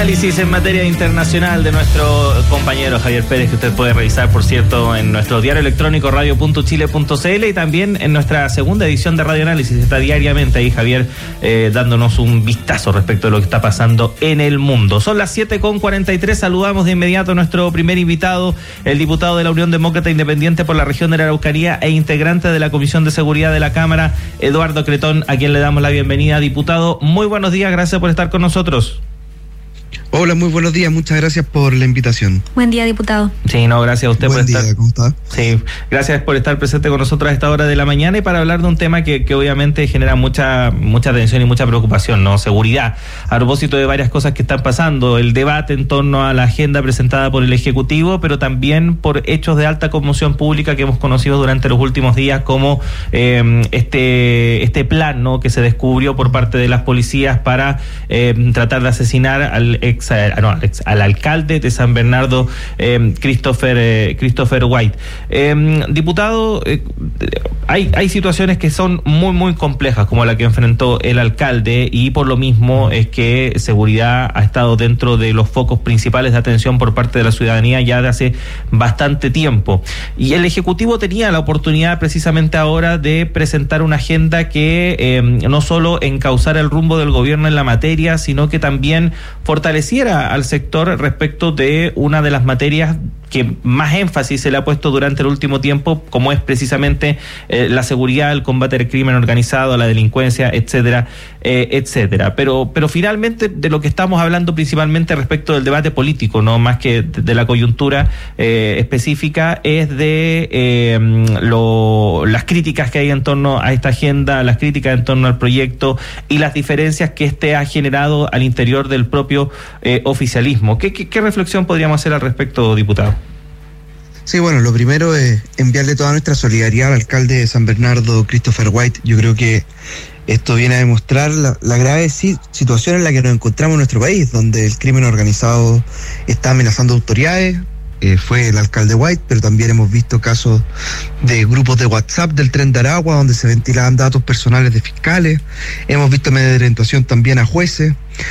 Análisis en materia internacional de nuestro compañero Javier Pérez, que usted puede revisar, por cierto, en nuestro diario electrónico radio.chile.cl y también en nuestra segunda edición de Radio Análisis. Está diariamente ahí Javier dándonos un vistazo respecto de lo que está pasando en el mundo. Son las 7:43, saludamos de inmediato a nuestro primer invitado, el diputado de la Unión Demócrata Independiente por la región de la Araucanía e integrante de la Comisión de Seguridad de la Cámara, Eduardo Cretón, a quien le damos la bienvenida. Diputado, muy buenos días, gracias por estar con nosotros. Hola, muy buenos días, muchas gracias por la invitación. Buen día, diputado. Sí, no, gracias a usted por estar. Buen día, ¿cómo está? Sí, gracias por estar presente con nosotros a esta hora de la mañana y para hablar de un tema que obviamente genera mucha atención y mucha preocupación, ¿no? Seguridad. A propósito de varias cosas que están pasando, el debate en torno a la agenda presentada por el Ejecutivo, pero también por hechos de alta conmoción pública que hemos conocido durante los últimos días, como este plan, ¿no?, que se descubrió por parte de las policías para tratar de asesinar al alcalde de San Bernardo, Christopher White. Diputado, hay situaciones que son muy complejas, como la que enfrentó el alcalde, y por lo mismo es que seguridad ha estado dentro de los focos principales de atención por parte de la ciudadanía ya de hace bastante tiempo. Y el Ejecutivo tenía la oportunidad precisamente ahora de presentar una agenda que no solo encauzara el rumbo del gobierno en la materia, sino que también fortaleciera al sector respecto de una de las materias que más énfasis se le ha puesto durante el último tiempo, como es precisamente la seguridad, el combate al crimen organizado, a la delincuencia, etcétera, etcétera. Pero finalmente de lo que estamos hablando principalmente respecto del debate político, no más que de la coyuntura específica, es de las críticas que hay en torno a esta agenda, las críticas en torno al proyecto y las diferencias que este ha generado al interior del propio oficialismo. ¿Qué reflexión podríamos hacer al respecto, diputado? Sí, bueno, lo primero es enviarle toda nuestra solidaridad al alcalde de San Bernardo, Christopher White. Yo creo que esto viene a demostrar la grave situación en la que nos encontramos en nuestro país, donde el crimen organizado está amenazando autoridades. Fue el alcalde White, pero también hemos visto casos de grupos de WhatsApp del Tren de Aragua, donde se ventilaban datos personales de fiscales. Hemos visto amedrentación también a jueces.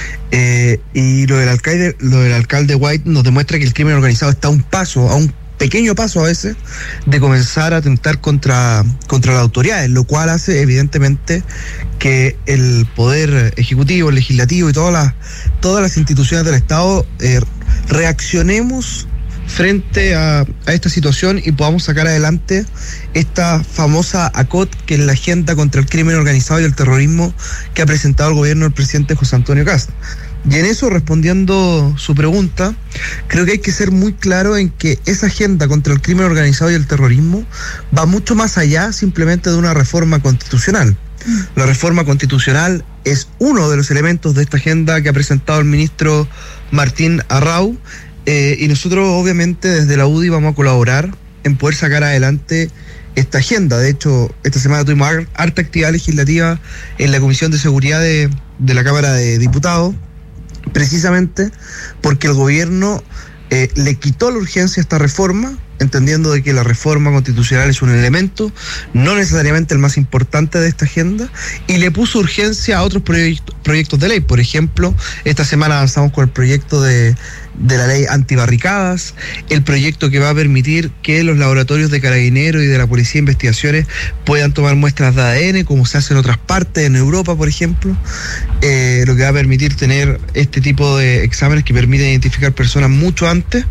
Y lo del alcalde White nos demuestra que el crimen organizado está a un pequeño paso a veces de comenzar a atentar contra las autoridades, lo cual hace evidentemente que el poder ejecutivo, el legislativo y todas las instituciones del Estado reaccionemos frente a esta situación y podamos sacar adelante esta famosa ACOT, que es la agenda contra el crimen organizado y el terrorismo que ha presentado el gobierno del presidente José Antonio Kast. Y en eso, respondiendo su pregunta, creo que hay que ser muy claro en que esa agenda contra el crimen organizado y el terrorismo va mucho más allá simplemente de una reforma constitucional. La reforma constitucional es uno de los elementos de esta agenda que ha presentado el ministro Martín Arrau, y nosotros obviamente desde la UDI vamos a colaborar en poder sacar adelante esta agenda. De hecho, esta semana tuvimos harta actividad legislativa en la Comisión de Seguridad de la Cámara de Diputados, precisamente porque el gobierno le quitó la urgencia a esta reforma, entendiendo de que la reforma constitucional es un elemento, no necesariamente el más importante de esta agenda, y le puso urgencia a otros proyectos de ley. Por ejemplo, esta semana avanzamos con el proyecto de la ley antibarricadas, el proyecto que va a permitir que los laboratorios de Carabineros y de la Policía de Investigaciones puedan tomar muestras de ADN, como se hace en otras partes, en Europa, por ejemplo, lo que va a permitir tener este tipo de exámenes que permiten identificar personas mucho antes.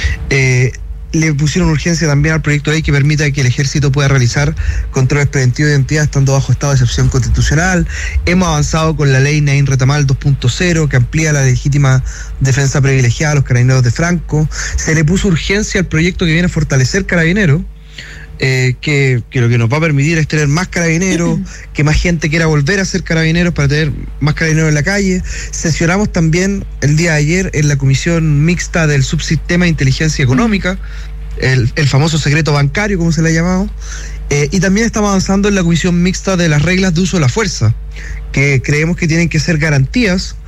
Le pusieron urgencia también al proyecto de ley que permita que el ejército pueda realizar controles preventivos de identidad estando bajo estado de excepción constitucional. Hemos avanzado con la ley Naín Retamal 2.0, que amplía la legítima defensa privilegiada a los carabineros de Franco. Se le puso urgencia al proyecto que viene a fortalecer Carabineros, que lo que nos va a permitir es tener más carabineros, que más gente quiera volver a ser carabineros para tener más carabineros en la calle. Sesionamos también el día de ayer en la comisión mixta del subsistema de inteligencia económica, el famoso secreto bancario, como se le ha llamado, y también estamos avanzando en la comisión mixta de las reglas de uso de la fuerza, que creemos que tienen que ser garantías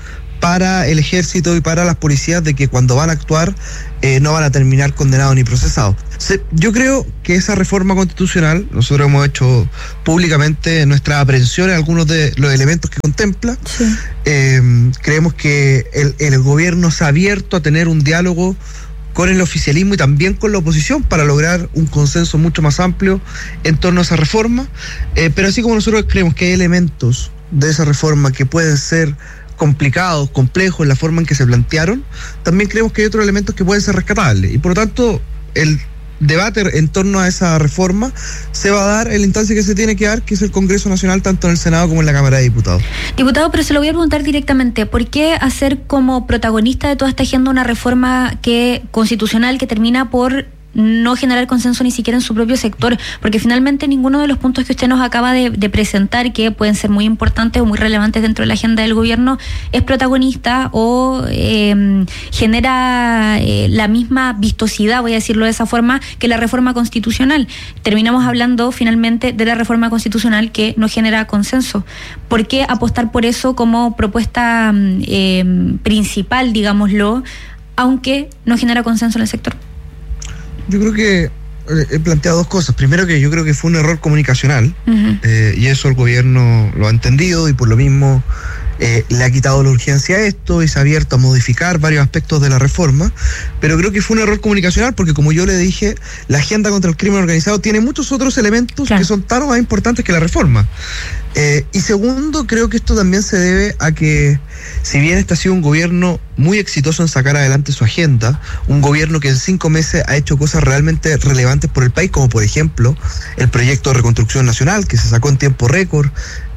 para el ejército y para las policías de que cuando van a actuar no van a terminar condenados ni procesados. Yo creo que esa reforma constitucional, nosotros hemos hecho públicamente nuestra aprehensión en algunos de los elementos que contempla. Sí. Creemos que el gobierno se ha abierto a tener un diálogo con el oficialismo y también con la oposición para lograr un consenso mucho más amplio en torno a esa reforma, pero así como nosotros creemos que hay elementos de esa reforma que pueden ser complicados, complejos en la forma en que se plantearon, también creemos que hay otros elementos que pueden ser rescatables y por lo tanto el debate en torno a esa reforma se va a dar en la instancia que se tiene que dar, que es el Congreso Nacional, tanto en el Senado como en la Cámara de Diputados. Diputado, pero se lo voy a preguntar directamente, ¿por qué hacer como protagonista de toda esta agenda una reforma constitucional que termina por no generar consenso ni siquiera en su propio sector? Porque finalmente ninguno de los puntos que usted nos acaba de presentar, que pueden ser muy importantes o muy relevantes dentro de la agenda del gobierno, es protagonista o genera la misma vistosidad, voy a decirlo de esa forma, que la reforma constitucional. Terminamos hablando finalmente de la reforma constitucional que no genera consenso. ¿Por qué apostar por eso como propuesta principal, digámoslo, aunque no genera consenso en el sector? Yo creo que he planteado dos cosas. Primero, que yo creo que fue un error comunicacional, y eso el gobierno lo ha entendido y por lo mismo le ha quitado la urgencia a esto y se ha abierto a modificar varios aspectos de la reforma, pero creo que fue un error comunicacional porque, como yo le dije, la agenda contra el crimen organizado tiene muchos otros elementos que son tan o más importantes que la reforma. Y segundo, creo que esto también se debe a que, si bien este ha sido un gobierno muy exitoso en sacar adelante su agenda, un gobierno que en 5 meses ha hecho cosas realmente relevantes por el país, como por ejemplo el proyecto de reconstrucción nacional, que se sacó en tiempo récord,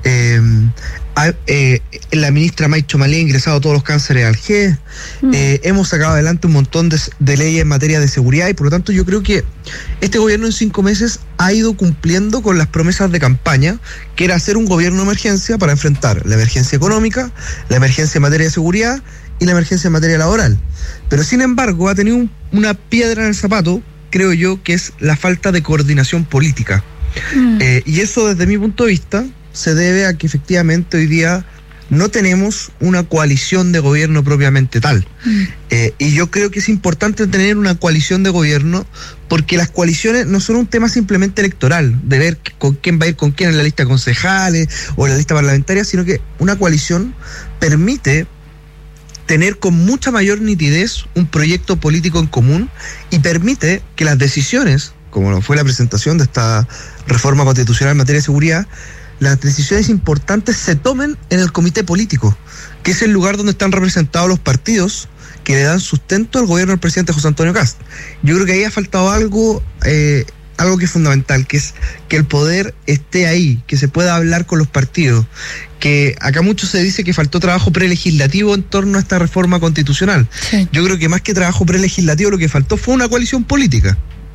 la ministra Maicho Malí ha ingresado todos los cánceres al GES, hemos sacado adelante un montón de leyes en materia de seguridad y por lo tanto yo creo que este gobierno en 5 meses ha ido cumpliendo con las promesas de campaña, que era hacer un gobierno de emergencia para enfrentar la emergencia económica, la emergencia en materia de seguridad y la emergencia en materia laboral. Pero sin embargo ha tenido una piedra en el zapato, creo yo, que es la falta de coordinación política. Y eso, desde mi punto de vista, se debe a que efectivamente hoy día no tenemos una coalición de gobierno propiamente tal. Y yo creo que es importante tener una coalición de gobierno porque las coaliciones no son un tema simplemente electoral, de ver con quién va a ir con quién en la lista de concejales o en la lista parlamentaria, sino que una coalición permite tener con mucha mayor nitidez un proyecto político en común y permite que las decisiones, como fue la presentación de esta reforma constitucional en materia de seguridad, las decisiones importantes se tomen en el comité político, que es el lugar donde están representados los partidos que le dan sustento al gobierno del presidente José Antonio Kast. Yo creo que ahí ha faltado algo que es fundamental, que es que el poder esté ahí, que se pueda hablar con los partidos, que acá mucho se dice que faltó trabajo prelegislativo en torno a esta reforma constitucional. Sí. Yo creo que más que trabajo prelegislativo lo que faltó fue una coalición política.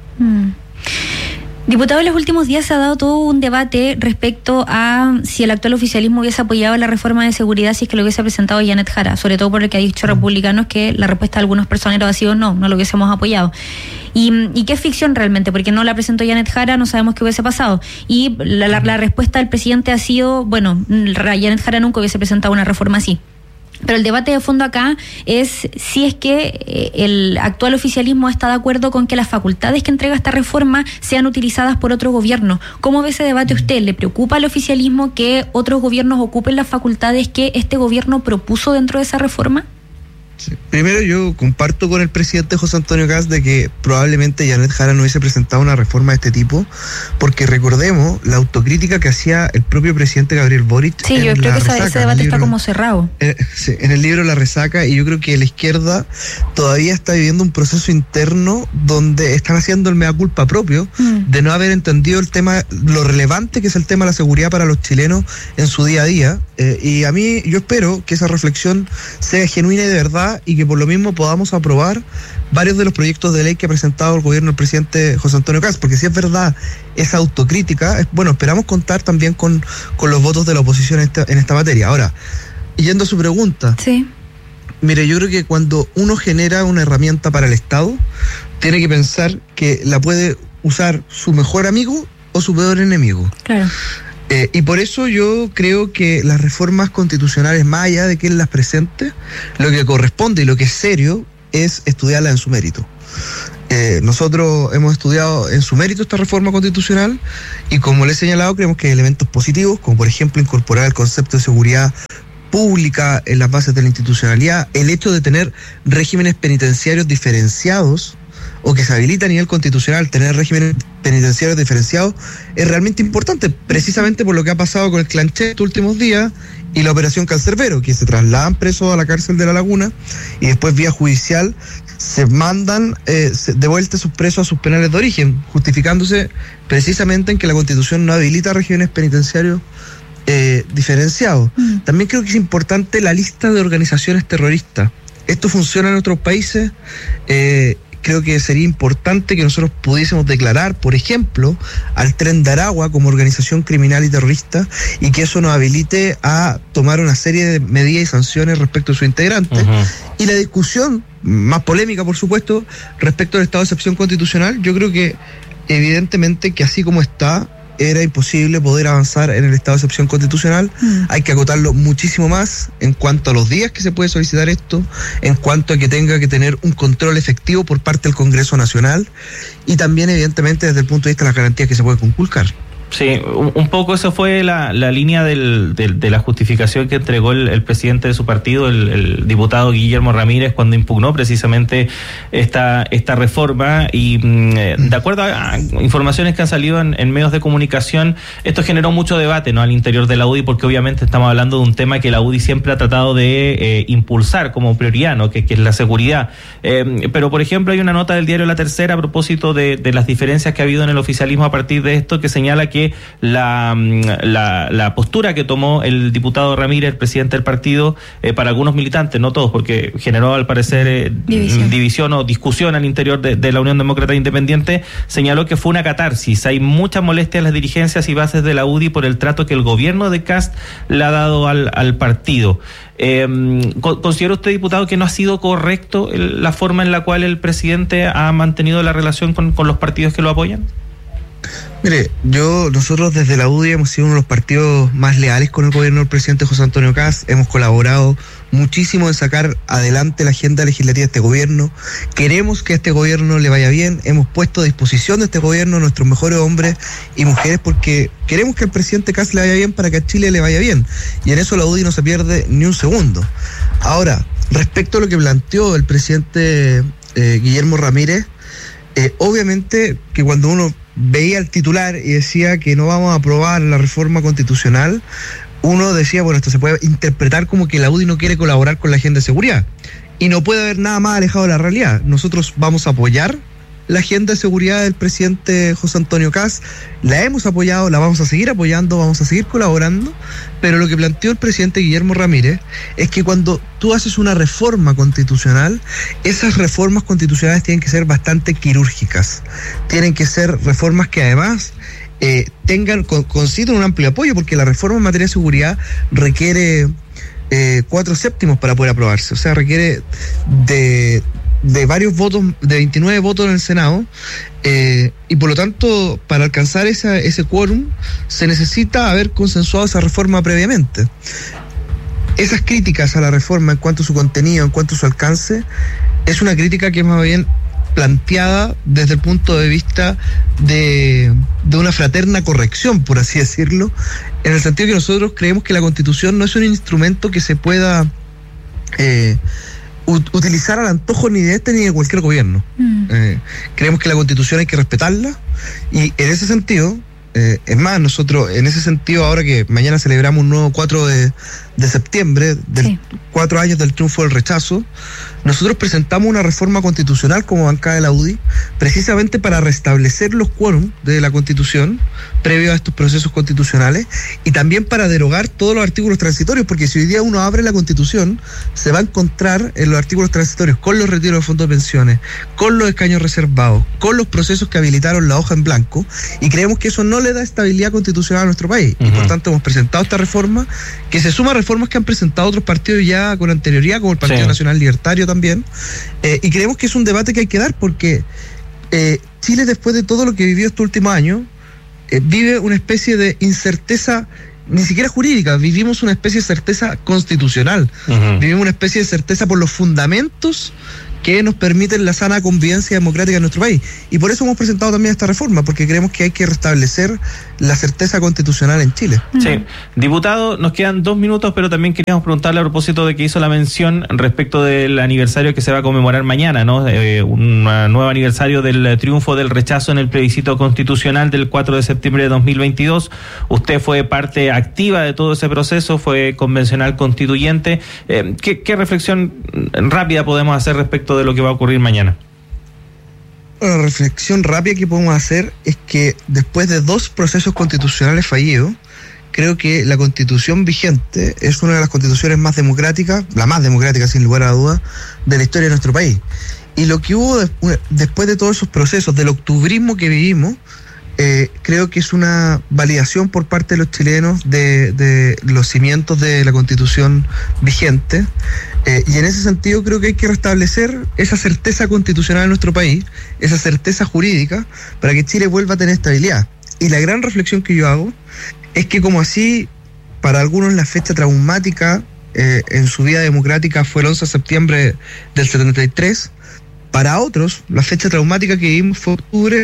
Diputado, en los últimos días se ha dado todo un debate respecto a si el actual oficialismo hubiese apoyado la reforma de seguridad si es que lo hubiese presentado Janet Jara, sobre todo por lo que ha dicho Republicanos, que la respuesta de algunos personeros ha sido no lo hubiésemos apoyado. Y qué ficción realmente, porque no la presentó Janet Jara, no sabemos qué hubiese pasado. Y la respuesta del presidente ha sido, Janet Jara nunca hubiese presentado una reforma así. Pero el debate de fondo acá es si es que el actual oficialismo está de acuerdo con que las facultades que entrega esta reforma sean utilizadas por otro gobierno. ¿Cómo ve ese debate usted? ¿Le preocupa al oficialismo que otros gobiernos ocupen las facultades que este gobierno propuso dentro de esa reforma? Sí. Primero, yo comparto con el presidente José Antonio Kast de que probablemente Janet Jara no hubiese presentado una reforma de este tipo, porque recordemos la autocrítica que hacía el propio presidente Gabriel Boric. Sí, yo creo que ese debate está como cerrado. Sí, en el libro La Resaca, y yo creo que la izquierda todavía está viviendo un proceso interno donde están haciendo el mea culpa propio de no haber entendido el tema, lo relevante que es el tema de la seguridad para los chilenos en su día a día. Y a mí, yo espero que esa reflexión sea genuina y de verdad, y que por lo mismo podamos aprobar varios de los proyectos de ley que ha presentado el gobierno del presidente José Antonio Kast, porque si es verdad esa autocrítica, esperamos contar también con los votos de la oposición en esta materia. Ahora, yendo a su pregunta, sí. Mire, yo creo que cuando uno genera una herramienta para el Estado, tiene que pensar que la puede usar su mejor amigo o su peor enemigo. Claro. Y por eso yo creo que las reformas constitucionales, más allá de quien las presente, lo que corresponde y lo que es serio es estudiarlas en su mérito. Nosotros hemos estudiado en su mérito esta reforma constitucional y, como les he señalado, creemos que hay elementos positivos, como por ejemplo incorporar el concepto de seguridad pública en las bases de la institucionalidad, el hecho de tener regímenes penitenciarios diferenciados, o que se habilita a nivel constitucional tener regímenes penitenciarios diferenciados, es realmente importante, precisamente por lo que ha pasado con el Clanché estos últimos días y la operación Cancerbero, que se trasladan presos a la cárcel de La Laguna y después vía judicial se mandan de vuelta sus presos a sus penales de origen, justificándose precisamente en que la Constitución no habilita regímenes penitenciarios diferenciados. También creo que es importante la lista de organizaciones terroristas. Esto funciona en otros países. Creo que sería importante que nosotros pudiésemos declarar, por ejemplo, al Tren de Aragua como organización criminal y terrorista, y que eso nos habilite a tomar una serie de medidas y sanciones respecto a sus integrantes. Y la discusión, más polémica por supuesto, respecto al estado de excepción constitucional, yo creo que evidentemente que así como está, era imposible poder avanzar en el estado de excepción constitucional. Hay que acotarlo muchísimo más en cuanto a los días que se puede solicitar esto, en cuanto a que tenga que tener un control efectivo por parte del Congreso Nacional y también evidentemente desde el punto de vista de las garantías que se pueden conculcar. Sí, un poco eso fue la línea de la justificación que entregó el presidente de su partido, el diputado Guillermo Ramírez, cuando impugnó precisamente esta reforma. Y de acuerdo a informaciones que han salido en medios de comunicación, esto generó mucho debate, ¿no?, al interior de la UDI, porque obviamente estamos hablando de un tema que la UDI siempre ha tratado de impulsar como prioridad, ¿no?, que es la seguridad. Pero, por ejemplo, hay una nota del diario La Tercera a propósito de las diferencias que ha habido en el oficialismo a partir de esto, que señala que la postura que tomó el diputado Ramírez, el presidente del partido, para algunos militantes, no todos, porque generó al parecer división o discusión al interior de la Unión Demócrata Independiente, señaló que fue una catarsis. Hay mucha molestia en las dirigencias y bases de la UDI por el trato que el gobierno de Kast le ha dado al partido. ¿Considera usted, diputado, que no ha sido correcto la forma en la cual el presidente ha mantenido la relación con los partidos que lo apoyan? Mire, nosotros desde la UDI hemos sido uno de los partidos más leales con el gobierno del presidente José Antonio Kast. Hemos colaborado muchísimo en sacar adelante la agenda legislativa de este gobierno. Queremos que a este gobierno le vaya bien. Hemos puesto a disposición de este gobierno nuestros mejores hombres y mujeres porque queremos que al presidente Kast le vaya bien para que a Chile le vaya bien. Y en eso la UDI no se pierde ni un segundo. Ahora, respecto a lo que planteó el presidente Guillermo Ramírez, obviamente que cuando uno veía el titular y decía que no vamos a aprobar la reforma constitucional, uno decía, bueno, esto se puede interpretar como que la UDI no quiere colaborar con la agenda de seguridad. Y no puede haber nada más alejado de la realidad. Nosotros vamos a apoyar la agenda de seguridad del presidente José Antonio Kast, la hemos apoyado, la vamos a seguir apoyando, vamos a seguir colaborando, pero lo que planteó el presidente Guillermo Ramírez es que cuando tú haces una reforma constitucional, esas reformas constitucionales tienen que ser bastante quirúrgicas, tienen que ser reformas que además concitan un amplio apoyo, porque la reforma en materia de seguridad requiere 4/7 para poder aprobarse, o sea, requiere de varios votos, de 29 votos en el Senado, y por lo tanto, para alcanzar ese quórum, se necesita haber consensuado esa reforma previamente. Esas críticas a la reforma en cuanto a su contenido, en cuanto a su alcance, es una crítica que es más bien planteada desde el punto de vista de una fraterna corrección, por así decirlo, en el sentido que nosotros creemos que la Constitución no es un instrumento que se pueda utilizar al antojo ni de este ni de cualquier gobierno. Creemos que la Constitución hay que respetarla, y en ese sentido, es más, nosotros en ese sentido, ahora que mañana celebramos un nuevo 4 de septiembre, 4 años del triunfo del rechazo, nosotros presentamos una reforma constitucional como bancada de la UDI, precisamente para restablecer los quórums de la Constitución previo a estos procesos constitucionales, y también para derogar todos los artículos transitorios, porque si hoy día uno abre la Constitución, se va a encontrar en los artículos transitorios con los retiros de fondos de pensiones, con los escaños reservados, con los procesos que habilitaron la hoja en blanco, y creemos que eso no le da estabilidad constitucional a nuestro país. Y por tanto hemos presentado esta reforma, que se suma a reformas que han presentado otros partidos ya con anterioridad, como el Partido Nacional Libertario también, y creemos que es un debate que hay que dar, porque Chile, después de todo lo que vivió estos últimos años, vive una especie de incerteza, ni siquiera jurídica, vivimos una especie de certeza constitucional, vivimos una especie de certeza por los fundamentos que nos permiten la sana convivencia democrática en nuestro país. Y por eso hemos presentado también esta reforma, porque creemos que hay que restablecer la certeza constitucional en Chile. Sí. Diputado, nos quedan 2 minutos, pero también queríamos preguntarle a propósito de que hizo la mención respecto del aniversario que se va a conmemorar mañana, ¿no? Un nuevo aniversario del triunfo del rechazo en el plebiscito constitucional del 4 de septiembre de 2022. Usted fue parte activa de todo ese proceso, fue convencional constituyente. ¿Qué reflexión rápida podemos hacer respecto de lo que va a ocurrir mañana? La reflexión rápida que podemos hacer es que después de 2 procesos constitucionales fallidos, creo que la constitución vigente es una de las constituciones más democráticas, la más democrática sin lugar a dudas, de la historia de nuestro país. Y lo que hubo después de todos esos procesos, del octubrismo que vivimos, creo que es una validación por parte de los chilenos de los cimientos de la constitución vigente, y en ese sentido creo que hay que restablecer esa certeza constitucional en nuestro país, esa certeza jurídica, para que Chile vuelva a tener estabilidad. Y la gran reflexión que yo hago es que, como así para algunos la fecha traumática en su vida democrática fue el 11 de septiembre del 73, para otros la fecha traumática que vivimos fue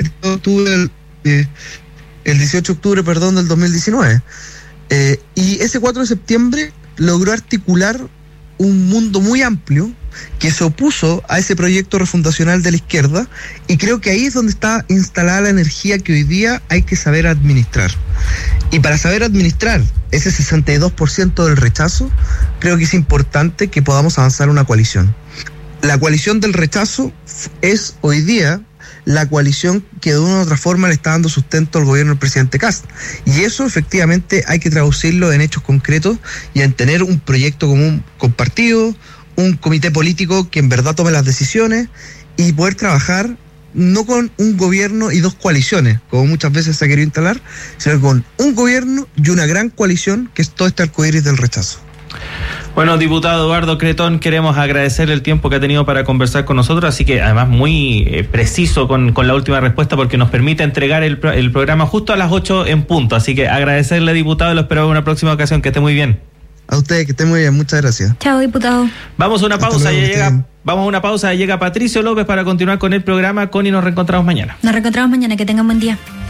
el 18 de octubre, del 2019. Y ese 4 de septiembre logró articular un mundo muy amplio que se opuso a ese proyecto refundacional de la izquierda, y creo que ahí es donde está instalada la energía que hoy día hay que saber administrar. Y para saber administrar ese 62% del rechazo, creo que es importante que podamos avanzar una coalición. La coalición del rechazo es hoy día la coalición que de una u otra forma le está dando sustento al gobierno del presidente Kast. Y eso efectivamente hay que traducirlo en hechos concretos y en tener un proyecto común compartido, un comité político que en verdad tome las decisiones y poder trabajar no con un gobierno y 2 coaliciones, como muchas veces se ha querido instalar, sino con un gobierno y una gran coalición que es todo este arcoíris del rechazo. Bueno, diputado Eduardo Cretón, queremos agradecerle el tiempo que ha tenido para conversar con nosotros, así que además muy preciso con la última respuesta, porque nos permite entregar el programa justo a las 8 en punto, así que agradecerle, diputado, y lo espero en una próxima ocasión. Que esté muy bien. A usted, que esté muy bien, muchas gracias. Chao, diputado. Vamos a una pausa, llega Patricio López para continuar con el programa. Connie, nos reencontramos mañana. Nos reencontramos mañana, que tengan buen día.